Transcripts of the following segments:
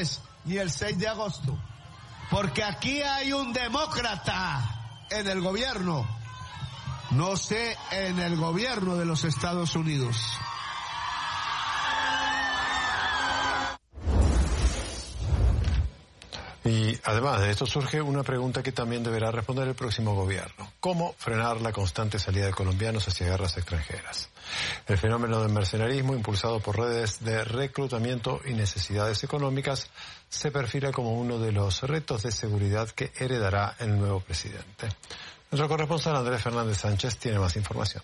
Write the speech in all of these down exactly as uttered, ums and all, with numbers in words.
tres ni el seis de agosto, porque aquí hay un demócrata en el gobierno, no sé, en el gobierno de los Estados Unidos. Y además de esto surge una pregunta que también deberá responder el próximo gobierno. ¿Cómo frenar la constante salida de colombianos hacia guerras extranjeras? El fenómeno del mercenarismo, impulsado por redes de reclutamiento y necesidades económicas, se perfila como uno de los retos de seguridad que heredará el nuevo presidente. Nuestro corresponsal Andrés Fernández Sánchez tiene más información.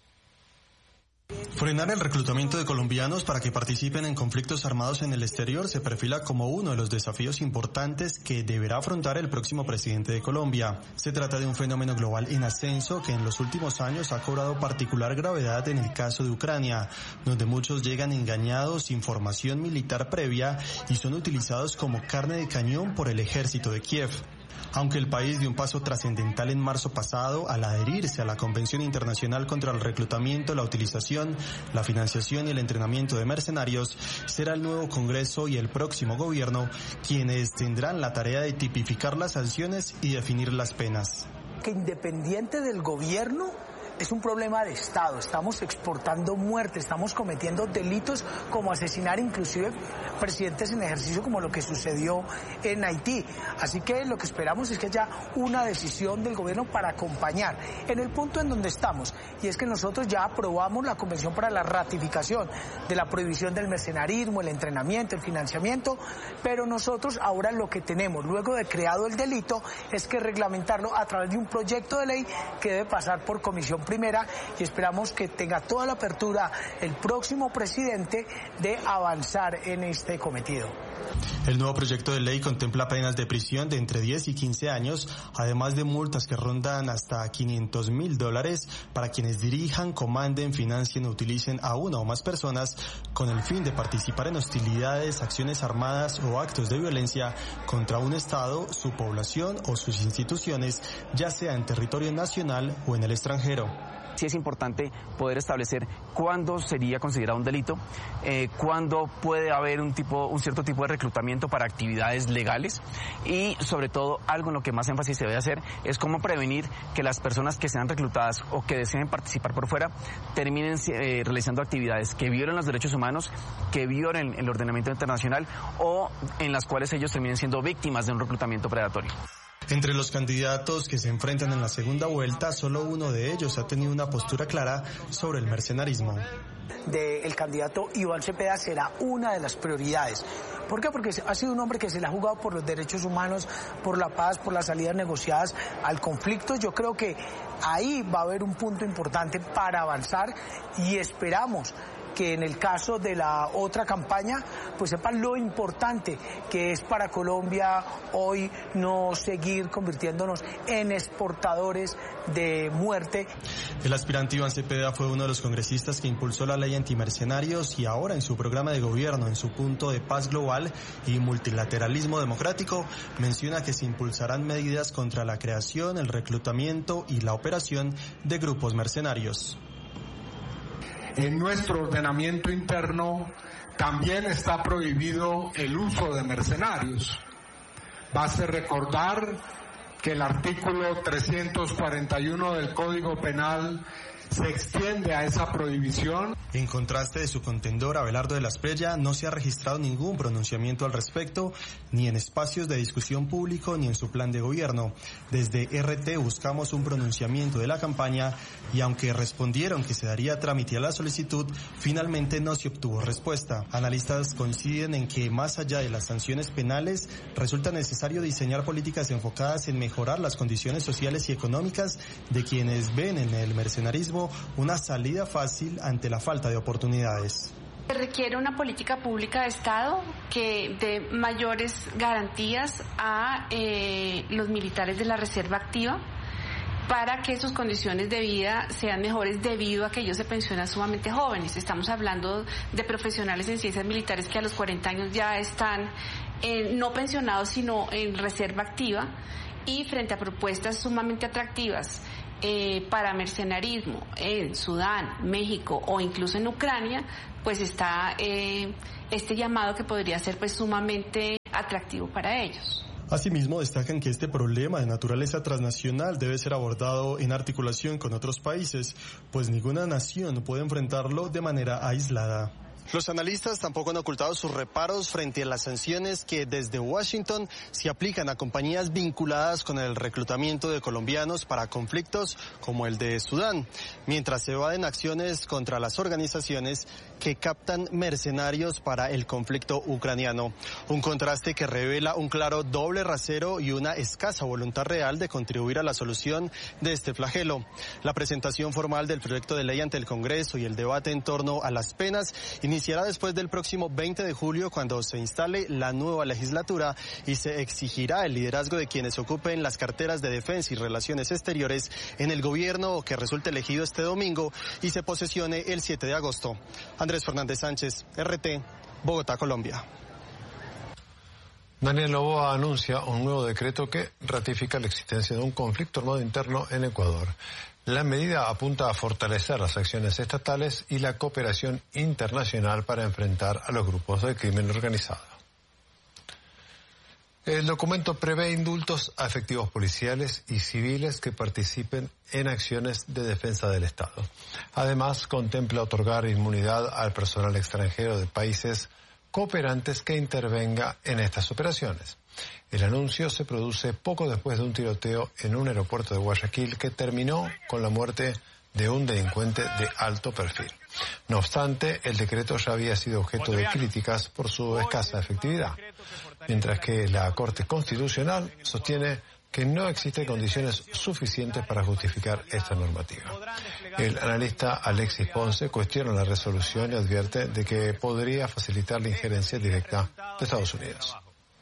Frenar el reclutamiento de colombianos para que participen en conflictos armados en el exterior se perfila como uno de los desafíos importantes que deberá afrontar el próximo presidente de Colombia. Se trata de un fenómeno global en ascenso que en los últimos años ha cobrado particular gravedad en el caso de Ucrania, donde muchos llegan engañados sin formación militar previa y son utilizados como carne de cañón por el ejército de Kiev. Aunque el país dio un paso trascendental en marzo pasado al adherirse a la Convención Internacional contra el Reclutamiento, la Utilización, la Financiación y el Entrenamiento de Mercenarios, será el nuevo Congreso y el próximo gobierno quienes tendrán la tarea de tipificar las sanciones y definir las penas. Que independiente del gobierno, es un problema de Estado. Estamos exportando muerte, estamos cometiendo delitos como asesinar inclusive presidentes en ejercicio, como lo que sucedió en Haití. Así que lo que esperamos es que haya una decisión del gobierno para acompañar en el punto en donde estamos, y es que nosotros ya aprobamos la Convención para la ratificación de la prohibición del mercenarismo, el entrenamiento, el financiamiento, pero nosotros ahora lo que tenemos, luego de creado el delito, es que reglamentarlo a través de un proyecto de ley que debe pasar por comisión primera, y esperamos que tenga toda la apertura el próximo presidente de avanzar en este cometido. El nuevo proyecto de ley contempla penas de prisión de entre diez y quince años, además de multas que rondan hasta quinientos mil dólares para quienes dirijan, comanden, financien o utilicen a una o más personas con el fin de participar en hostilidades, acciones armadas o actos de violencia contra un Estado, su población o sus instituciones, ya sea en territorio nacional o en el extranjero. Sí es importante poder establecer cuándo sería considerado un delito, eh, cuándo puede haber un tipo, un cierto tipo de reclutamiento para actividades legales, y sobre todo algo en lo que más énfasis se debe hacer es cómo prevenir que las personas que sean reclutadas o que deseen participar por fuera terminen eh, realizando actividades que violen los derechos humanos, que violen el ordenamiento internacional o en las cuales ellos terminen siendo víctimas de un reclutamiento predatorio. Entre los candidatos que se enfrentan en la segunda vuelta, solo uno de ellos ha tenido una postura clara sobre el mercenarismo. Del candidato Iván Cepeda será una de las prioridades. ¿Por qué? Porque ha sido un hombre que se le ha jugado por los derechos humanos, por la paz, por las salidas negociadas al conflicto. Yo creo que ahí va a haber un punto importante para avanzar, y esperamos que en el caso de la otra campaña, pues sepan lo importante que es para Colombia hoy no seguir convirtiéndonos en exportadores de muerte. El aspirante Iván Cepeda fue uno de los congresistas que impulsó la ley antimercenarios, y ahora en su programa de gobierno, en su punto de paz global y multilateralismo democrático, menciona que se impulsarán medidas contra la creación, el reclutamiento y la operación de grupos mercenarios. En nuestro ordenamiento interno también está prohibido el uso de mercenarios. Basta recordar que el artículo trescientos cuarenta y uno del Código Penal se extiende a esa prohibición. En contraste de su contendor Abelardo de la Espriella, no se ha registrado ningún pronunciamiento al respecto, ni en espacios de discusión público ni en su plan de gobierno. Desde R T buscamos un pronunciamiento de la campaña, y aunque respondieron que se daría trámite a la solicitud, finalmente no se obtuvo respuesta. Analistas coinciden en que, más allá de las sanciones penales, resulta necesario diseñar políticas enfocadas en mejorar las condiciones sociales y económicas de quienes ven en el mercenarismo una salida fácil ante la falta de oportunidades. Se requiere una política pública de Estado que dé mayores garantías a eh, los militares de la Reserva Activa, para que sus condiciones de vida sean mejores, debido a que ellos se pensionan sumamente jóvenes. Estamos hablando de profesionales en ciencias militares que a los cuarenta años ya están eh, no pensionados, sino en reserva activa, y frente a propuestas sumamente atractivas Eh, para mercenarismo en Sudán, México o incluso en Ucrania, pues está eh, este llamado que podría ser pues sumamente atractivo para ellos. Asimismo, destacan que este problema de naturaleza transnacional debe ser abordado en articulación con otros países, pues ninguna nación puede enfrentarlo de manera aislada. Los analistas tampoco han ocultado sus reparos frente a las sanciones que desde Washington se aplican a compañías vinculadas con el reclutamiento de colombianos para conflictos como el de Sudán, mientras se evaden acciones contra las organizaciones que captan mercenarios para el conflicto ucraniano. Un contraste que revela un claro doble rasero y una escasa voluntad real de contribuir a la solución de este flagelo. La presentación formal del proyecto de ley ante el Congreso y el debate en torno a las penas iniciará después del próximo veinte de julio, cuando se instale la nueva legislatura y se exigirá el liderazgo de quienes ocupen las carteras de Defensa y Relaciones Exteriores en el gobierno que resulte elegido este domingo y se posesione el siete de agosto. Andrés Fernández Sánchez, R T, Bogotá, Colombia. Daniel Noboa anuncia un nuevo decreto que ratifica la existencia de un conflicto armado interno en Ecuador. La medida apunta a fortalecer las acciones estatales y la cooperación internacional para enfrentar a los grupos de crimen organizado. El documento prevé indultos a efectivos policiales y civiles que participen en acciones de defensa del Estado. Además, contempla otorgar inmunidad al personal extranjero de países cooperantes que intervenga en estas operaciones. El anuncio se produce poco después de un tiroteo en un aeropuerto de Guayaquil que terminó con la muerte de un delincuente de alto perfil. No obstante, el decreto ya había sido objeto de críticas por su escasa efectividad, mientras que la Corte Constitucional sostiene que no existen condiciones suficientes para justificar esta normativa. El analista Alexis Ponce cuestiona la resolución y advierte de que podría facilitar la injerencia directa de Estados Unidos.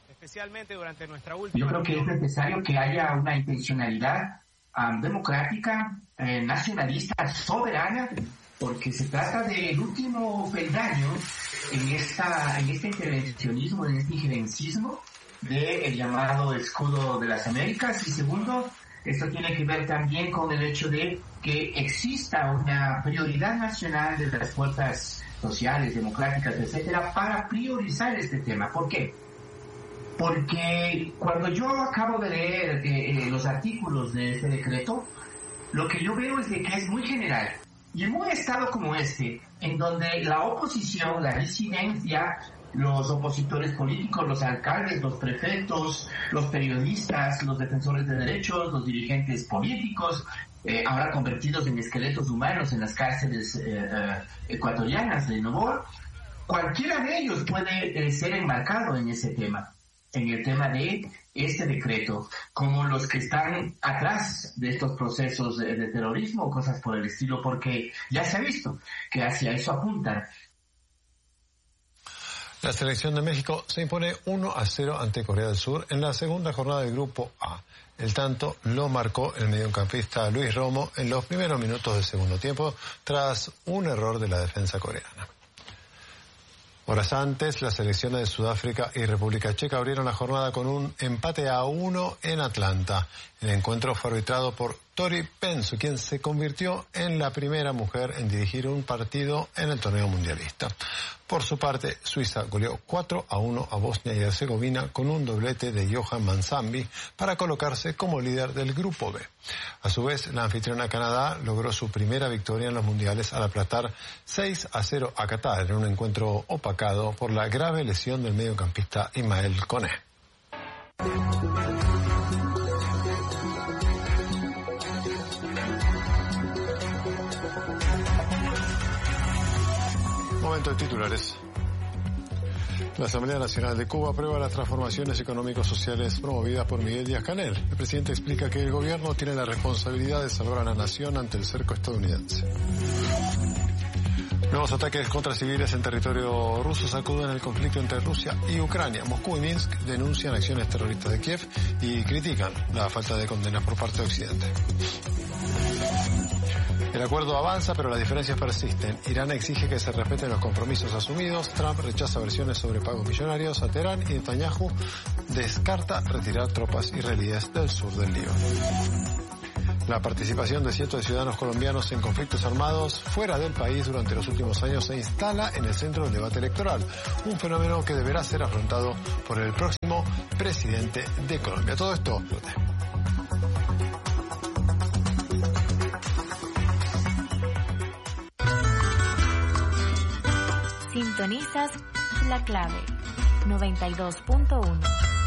Yo creo que es necesario que haya una intencionalidad um, democrática, eh, nacionalista, soberana, porque se trata del último peldaño en, esta, en este intervencionismo, en este injerencismo del llamado escudo de las Américas. Y segundo, esto tiene que ver también con el hecho de que exista una prioridad nacional de las fuerzas sociales, democráticas, etcétera, para priorizar este tema. ¿Por qué? Porque cuando yo acabo de leer eh, los artículos de este decreto, lo que yo veo es de que es muy general. Y en un estado como este, en donde la oposición, la disidencia, los opositores políticos, los alcaldes, los prefectos, los periodistas, los defensores de derechos, los dirigentes políticos, eh, ahora convertidos en esqueletos humanos en las cárceles eh, eh, ecuatorianas de Noboa, cualquiera de ellos puede eh, ser enmarcado en ese tema, en el tema de este decreto, como los que están atrás de estos procesos de, de terrorismo o cosas por el estilo, porque ya se ha visto que hacia eso apuntan. La selección de México se impone uno a cero ante Corea del Sur en la segunda jornada del Grupo A. El tanto lo marcó el mediocampista Luis Romo en los primeros minutos del segundo tiempo tras un error de la defensa coreana. Horas antes, las selecciones de Sudáfrica y República Checa abrieron la jornada con un empate a uno en Atlanta. El encuentro fue arbitrado por Tori Pensu, quien se convirtió en la primera mujer en dirigir un partido en el torneo mundialista. Por su parte, Suiza goleó cuatro a uno a Bosnia y Herzegovina con un doblete de Johan Manzambi para colocarse como líder del Grupo B. A su vez, la anfitriona Canadá logró su primera victoria en los mundiales al aplastar seis a cero a Qatar en un encuentro opacado por la grave lesión del mediocampista Ismael Koné. Momento de titulares. La Asamblea Nacional de Cuba aprueba las transformaciones económico-sociales promovidas por Miguel Díaz-Canel. El presidente explica que el gobierno tiene la responsabilidad de salvar a la nación ante el cerco estadounidense. Nuevos ataques contra civiles en territorio ruso sacuden el conflicto entre Rusia y Ucrania. Moscú y Minsk denuncian acciones terroristas de Kiev y critican la falta de condenas por parte de Occidente. El acuerdo avanza, pero las diferencias persisten. Irán exige que se respeten los compromisos asumidos. Trump rechaza versiones sobre pagos millonarios a Teherán y Netanyahu descarta retirar tropas israelíes del sur del Líbano. La participación de cientos de ciudadanos colombianos en conflictos armados fuera del país durante los últimos años se instala en el centro del debate electoral, un fenómeno que deberá ser afrontado por el próximo presidente de Colombia. Todo esto... Sintonizas La Clave noventa y dos punto uno.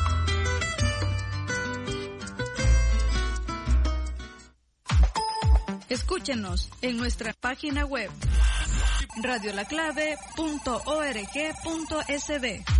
Escúchenos en nuestra página web radio la clave punto org punto es de.